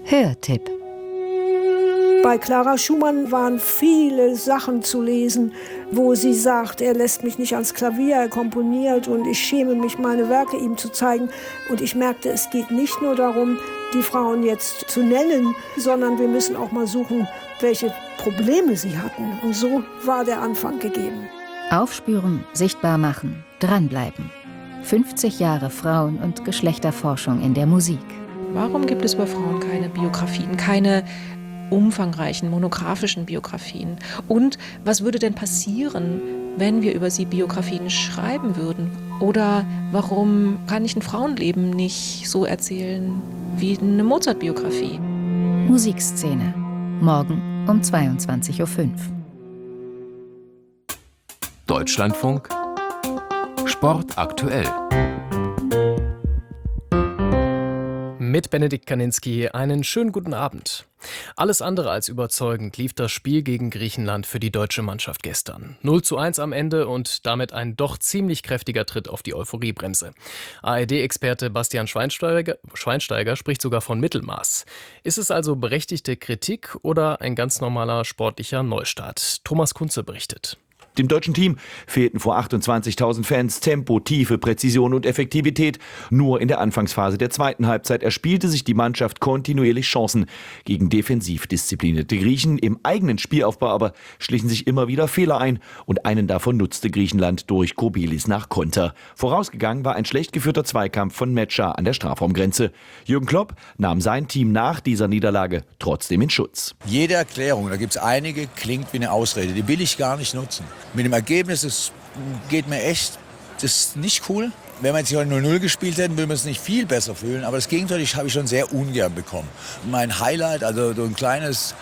Hörtipp. Bei Clara Schumann waren viele Sachen zu lesen, wo sie sagt, er lässt mich nicht ans Klavier, er komponiert und ich schäme mich, meine Werke ihm zu zeigen. Und ich merkte, es geht nicht nur darum, die Frauen jetzt zu nennen, sondern wir müssen auch mal suchen, welche Probleme sie hatten. Und so war der Anfang gegeben. Aufspüren, sichtbar machen, dranbleiben. 50 Jahre Frauen- und Geschlechterforschung in der Musik. Warum gibt es über Frauen keine Biografien, keine umfangreichen, monografischen Biografien? Und was würde denn passieren, wenn wir über sie Biografien schreiben würden? Oder warum kann ich ein Frauenleben nicht so erzählen wie eine Mozart-Biografie? Musikszene. Morgen um 22:05 Uhr. Deutschlandfunk Sport aktuell. Mit Benedikt Kaninski einen schönen guten Abend. Alles andere als überzeugend lief das Spiel gegen Griechenland für die deutsche Mannschaft gestern. 0:1 am Ende und damit ein doch ziemlich kräftiger Tritt auf die Euphoriebremse. ARD-Experte Bastian Schweinsteiger spricht sogar von Mittelmaß. Ist es also berechtigte Kritik oder ein ganz normaler sportlicher Neustart? Thomas Kunze berichtet. Dem deutschen Team fehlten vor 28.000 Fans Tempo, Tiefe, Präzision und Effektivität. Nur in der Anfangsphase der zweiten Halbzeit erspielte sich die Mannschaft kontinuierlich Chancen gegen defensiv disziplinierte Griechen. Im eigenen Spielaufbau aber schlichen sich immer wieder Fehler ein und einen davon nutzte Griechenland durch Kobelis nach Konter. Vorausgegangen war ein schlecht geführter Zweikampf von Metscher an der Strafraumgrenze. Jürgen Klopp nahm sein Team nach dieser Niederlage trotzdem in Schutz. Jede Erklärung, da gibt es einige, klingt wie eine Ausrede. Die will ich gar nicht nutzen. Mit dem Ergebnis, das geht mir echt, das ist nicht cool. Wenn wir jetzt hier 0-0 gespielt hätten, würden wir uns nicht viel besser fühlen. Aber das Gegenteil habe ich schon sehr ungern bekommen. Mein Highlight, also so ein kleines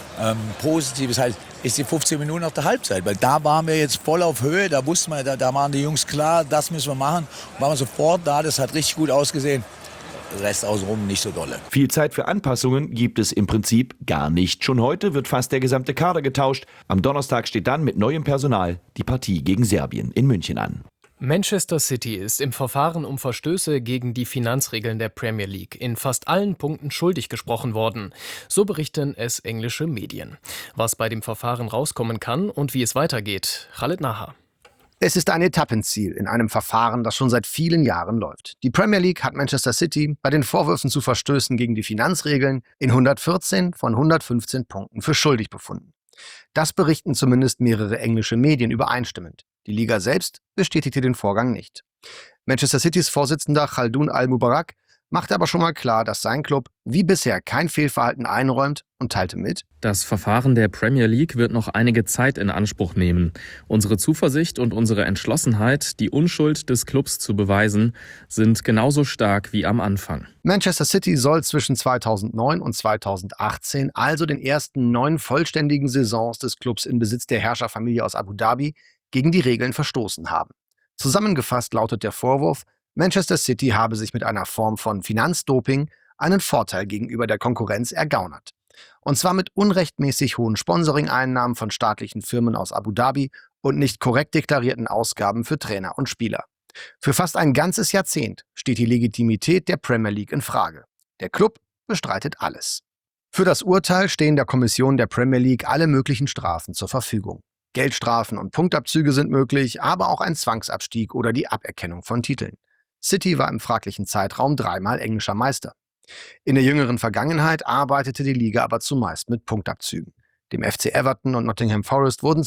positives halt, ist die 15 Minuten nach der Halbzeit. Weil da waren wir jetzt voll auf Höhe, da wussten wir, da waren die Jungs klar, das müssen wir machen. Waren wir sofort da, das hat richtig gut ausgesehen. Rest außenrum nicht so dolle. Viel Zeit für Anpassungen gibt es im Prinzip gar nicht. Schon heute wird fast der gesamte Kader getauscht. Am Donnerstag steht dann mit neuem Personal die Partie gegen Serbien in München an. Manchester City ist im Verfahren um Verstöße gegen die Finanzregeln der Premier League in fast allen Punkten schuldig gesprochen worden. So berichten es englische Medien. Was bei dem Verfahren rauskommen kann und wie es weitergeht, Khaled Naha. Es ist ein Etappenziel in einem Verfahren, das schon seit vielen Jahren läuft. Die Premier League hat Manchester City bei den Vorwürfen zu Verstößen gegen die Finanzregeln in 114 von 115 Punkten für schuldig befunden. Das berichten zumindest mehrere englische Medien übereinstimmend. Die Liga selbst bestätigte den Vorgang nicht. Manchester Citys Vorsitzender Khaldoun Al-Mubarak machte aber schon mal klar, dass sein Club wie bisher kein Fehlverhalten einräumt und teilte mit: Das Verfahren der Premier League wird noch einige Zeit in Anspruch nehmen. Unsere Zuversicht und unsere Entschlossenheit, die Unschuld des Clubs zu beweisen, sind genauso stark wie am Anfang. Manchester City soll zwischen 2009 und 2018, also den ersten 9 vollständigen Saisons des Clubs in Besitz der Herrscherfamilie aus Abu Dhabi, gegen die Regeln verstoßen haben. Zusammengefasst lautet der Vorwurf, Manchester City habe sich mit einer Form von Finanzdoping einen Vorteil gegenüber der Konkurrenz ergaunert. Und zwar mit unrechtmäßig hohen Sponsoring-Einnahmen von staatlichen Firmen aus Abu Dhabi und nicht korrekt deklarierten Ausgaben für Trainer und Spieler. Für fast ein ganzes Jahrzehnt steht die Legitimität der Premier League in Frage. Der Club bestreitet alles. Für das Urteil stehen der Kommission der Premier League alle möglichen Strafen zur Verfügung. Geldstrafen und Punktabzüge sind möglich, aber auch ein Zwangsabstieg oder die Aberkennung von Titeln. City war im fraglichen Zeitraum 3-mal englischer Meister. In der jüngeren Vergangenheit arbeitete die Liga aber zumeist mit Punktabzügen. Dem FC Everton und Nottingham Forest wurden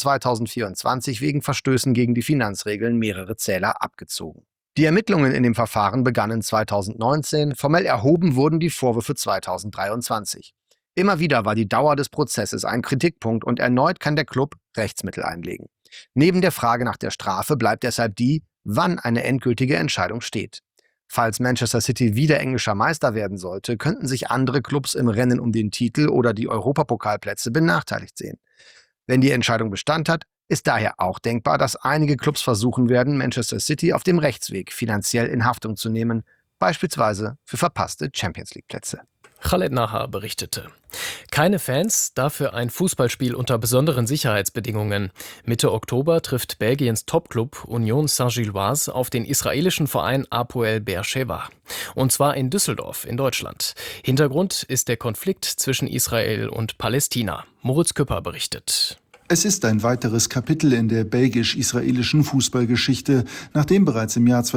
2024 wegen Verstößen gegen die Finanzregeln mehrere Zähler abgezogen. Die Ermittlungen in dem Verfahren begannen 2019, formell erhoben wurden die Vorwürfe 2023. Immer wieder war die Dauer des Prozesses ein Kritikpunkt und erneut kann der Club Rechtsmittel einlegen. Neben der Frage nach der Strafe bleibt deshalb die, wann eine endgültige Entscheidung steht. Falls Manchester City wieder englischer Meister werden sollte, könnten sich andere Clubs im Rennen um den Titel oder die Europapokalplätze benachteiligt sehen. Wenn die Entscheidung Bestand hat, ist daher auch denkbar, dass einige Clubs versuchen werden, Manchester City auf dem Rechtsweg finanziell in Haftung zu nehmen, beispielsweise für verpasste Champions-League-Plätze. Khaled Nahar berichtete. Keine Fans, dafür ein Fußballspiel unter besonderen Sicherheitsbedingungen. Mitte Oktober trifft Belgiens Topclub Union Saint-Gilloise auf den israelischen Verein Hapoel Be'er-Sheva. Und zwar in Düsseldorf in Deutschland. Hintergrund ist der Konflikt zwischen Israel und Palästina. Moritz Küpper berichtet. Es ist ein weiteres Kapitel in der belgisch-israelischen Fußballgeschichte, nachdem bereits im Jahr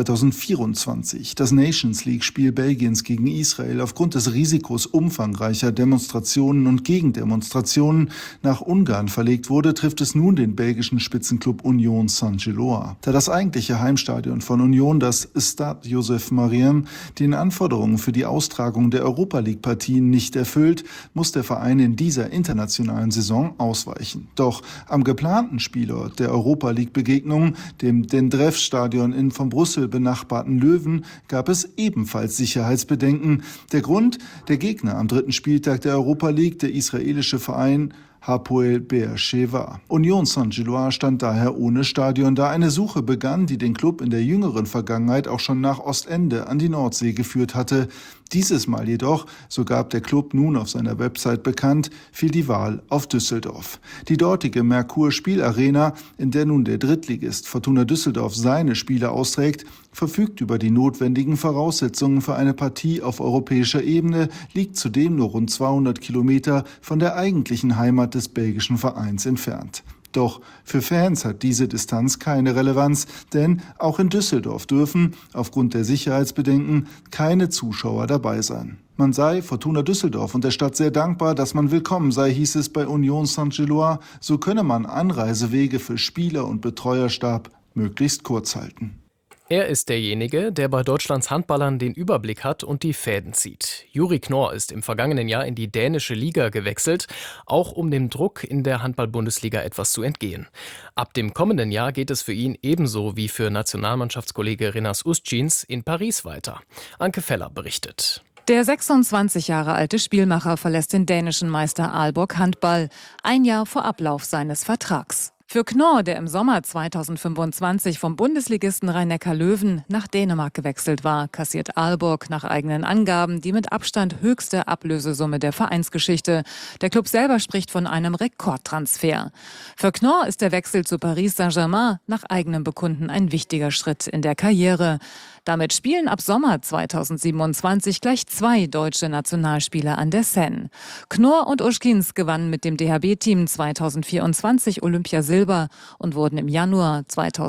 2024 das Nations-League-Spiel Belgiens gegen Israel aufgrund des Risikos umfangreicher Demonstrationen und Gegendemonstrationen nach Ungarn verlegt wurde, trifft es nun den belgischen Spitzenklub Union Saint-Gilloise. Da das eigentliche Heimstadion von Union, das Stade Joseph Mariem, den Anforderungen für die Austragung der Europa-League-Partien nicht erfüllt, muss der Verein in dieser internationalen Saison ausweichen. Doch am geplanten Spielort der Europa-League-Begegnung, dem Dendrev-Stadion in von Brüssel benachbarten Löwen, gab es ebenfalls Sicherheitsbedenken. Der Grund: der Gegner am 3. Spieltag der Europa League, der israelische Verein Hapoel Be'er-Sheva. Union Saint-Gilloise stand daher ohne Stadion, da eine Suche begann, die den Klub in der jüngeren Vergangenheit auch schon nach Ostende an die Nordsee geführt hatte. Dieses Mal jedoch, so gab der Klub nun auf seiner Website bekannt, fiel die Wahl auf Düsseldorf. Die dortige Merkur-Spielarena, in der nun der Drittligist Fortuna Düsseldorf seine Spiele austrägt, verfügt über die notwendigen Voraussetzungen für eine Partie auf europäischer Ebene, liegt zudem nur rund 200 Kilometer von der eigentlichen Heimat des belgischen Vereins entfernt. Doch für Fans hat diese Distanz keine Relevanz, denn auch in Düsseldorf dürfen, aufgrund der Sicherheitsbedenken, keine Zuschauer dabei sein. Man sei Fortuna Düsseldorf und der Stadt sehr dankbar, dass man willkommen sei, hieß es bei Union Saint-Gilloise. So könne man Anreisewege für Spieler und Betreuerstab möglichst kurz halten. Er ist derjenige, der bei Deutschlands Handballern den Überblick hat und die Fäden zieht. Juri Knorr ist im vergangenen Jahr in die dänische Liga gewechselt, auch um dem Druck in der Handball-Bundesliga etwas zu entgehen. Ab dem kommenden Jahr geht es für ihn ebenso wie für Nationalmannschaftskollege Renas Ustjins in Paris weiter. Anke Feller berichtet. Der 26 Jahre alte Spielmacher verlässt den dänischen Meister Aalborg Handball, ein Jahr vor Ablauf seines Vertrags. Für Knorr, der im Sommer 2025 vom Bundesligisten Rhein-Neckar Löwen nach Dänemark gewechselt war, kassiert Aalborg nach eigenen Angaben die mit Abstand höchste Ablösesumme der Vereinsgeschichte. Der Klub selber spricht von einem Rekordtransfer. Für Knorr ist der Wechsel zu Paris Saint-Germain nach eigenem Bekunden ein wichtiger Schritt in der Karriere. Damit spielen ab Sommer 2027 gleich 2 deutsche Nationalspieler an der Seine. Knorr und Ustjins gewannen mit dem DHB-Team 2024 Olympiasilber und wurden im Januar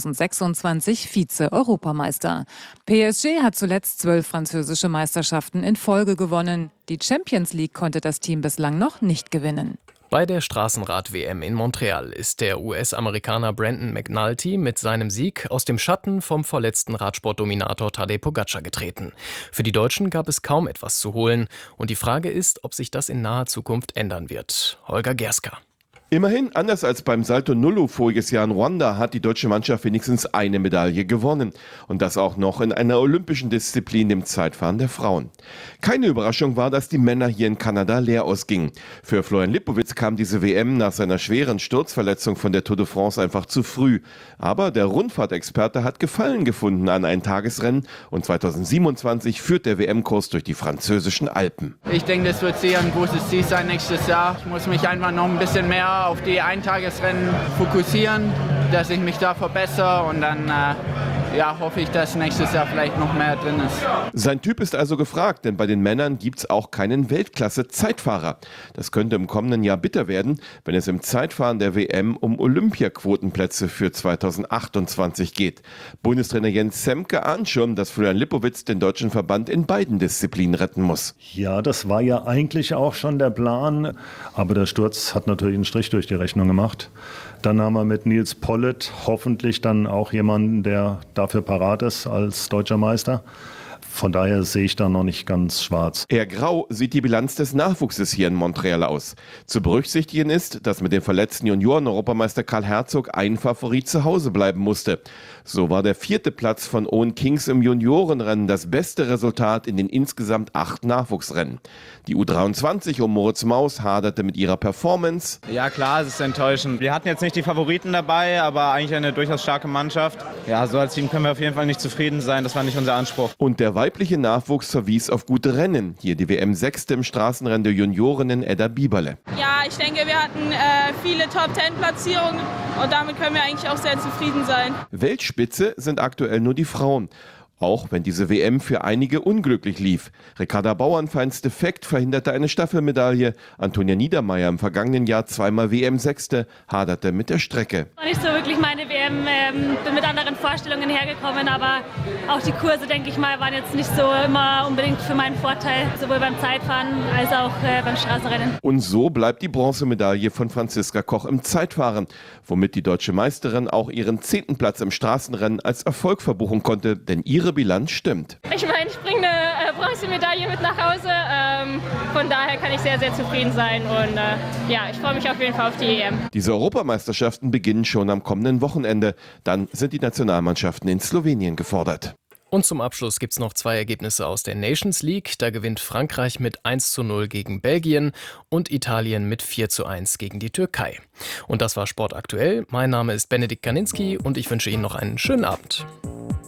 2026 Vize-Europameister. PSG hat zuletzt 12 französische Meisterschaften in Folge gewonnen. Die Champions League konnte das Team bislang noch nicht gewinnen. Bei der Straßenrad-WM in Montreal ist der US-Amerikaner Brandon McNulty mit seinem Sieg aus dem Schatten vom verletzten Radsportdominator Tadej Pogačar getreten. Für die Deutschen gab es kaum etwas zu holen und die Frage ist, ob sich das in naher Zukunft ändern wird. Holger Gerska. Immerhin, anders als beim Salto Nullo voriges Jahr in Ruanda, hat die deutsche Mannschaft wenigstens eine Medaille gewonnen. Und das auch noch in einer olympischen Disziplin, dem Zeitfahren der Frauen. Keine Überraschung war, dass die Männer hier in Kanada leer ausgingen. Für Florian Lipowitz kam diese WM nach seiner schweren Sturzverletzung von der Tour de France einfach zu früh. Aber der Rundfahrtexperte hat Gefallen gefunden an ein Tagesrennen und 2027 führt der WM-Kurs durch die französischen Alpen. Ich denke, das wird sicher ein großes Ziel sein nächstes Jahr. Ich muss mich einfach noch ein bisschen mehr auf die Eintagesrennen fokussieren, dass ich mich da verbessere und dann hoffe ich, dass nächstes Jahr vielleicht noch mehr drin ist. Sein Typ ist also gefragt, denn bei den Männern gibt es auch keinen Weltklasse-Zeitfahrer. Das könnte im kommenden Jahr bitter werden, wenn es im Zeitfahren der WM um Olympiaquotenplätze für 2028 geht. Bundestrainer Jens Semke ahnt schon, dass Florian Lipowitz den deutschen Verband in beiden Disziplinen retten muss. Ja, das war ja eigentlich auch schon der Plan, aber der Sturz hat natürlich einen Strich durch die Rechnung gemacht. Dann haben wir mit Nils Pollitt hoffentlich dann auch jemanden, der dafür parat ist als deutscher Meister. Von daher sehe ich da noch nicht ganz schwarz. Eher grau sieht die Bilanz des Nachwuchses hier in Montreal aus. Zu berücksichtigen ist, dass mit dem verletzten Junioren-Europameister Karl Herzog ein Favorit zu Hause bleiben musste. So war der 4. Platz von Owen Kings im Juniorenrennen das beste Resultat in den insgesamt 8 Nachwuchsrennen. Die U23 um Moritz Maus haderte mit ihrer Performance. Ja klar, es ist enttäuschend. Wir hatten jetzt nicht die Favoriten dabei, aber eigentlich eine durchaus starke Mannschaft. Ja, so als Team können wir auf jeden Fall nicht zufrieden sein. Das war nicht unser Anspruch. Und der weibliche Nachwuchs verwies auf gute Rennen. Hier die WM-Sechste im Straßenrennen der Juniorinnen Edda Bieberle. Ja, ich denke, wir hatten viele Top-10-Platzierungen und damit können wir eigentlich auch sehr zufrieden sein. Weltspitze sind aktuell nur die Frauen. Auch wenn diese WM für einige unglücklich lief. Ricarda Bauernfeins Defekt verhinderte eine Staffelmedaille. Antonia Niedermeyer im vergangenen Jahr zweimal WM-Sechste, haderte mit der Strecke. War nicht so wirklich meine WM, bin mit anderen Vorstellungen hergekommen, aber auch die Kurse, denke ich mal, waren jetzt nicht so immer unbedingt für meinen Vorteil, sowohl beim Zeitfahren als auch beim Straßenrennen. Und so bleibt die Bronzemedaille von Franziska Koch im Zeitfahren, womit die deutsche Meisterin auch ihren 10. Platz im Straßenrennen als Erfolg verbuchen konnte, denn ihre Bilanz stimmt. Ich meine, ich bringe eine Bronzemedaille mit nach Hause, von daher kann ich sehr, sehr zufrieden sein und ja, ich freue mich auf jeden Fall auf die EM. Diese Europameisterschaften beginnen schon am kommenden Wochenende. Dann sind die Nationalmannschaften in Slowenien gefordert. Und zum Abschluss gibt es noch 2 Ergebnisse aus der Nations League. Da gewinnt Frankreich mit 1:0 gegen Belgien und Italien mit 4:1 gegen die Türkei. Und das war Sport aktuell. Mein Name ist Benedikt Kaninski und ich wünsche Ihnen noch einen schönen Abend.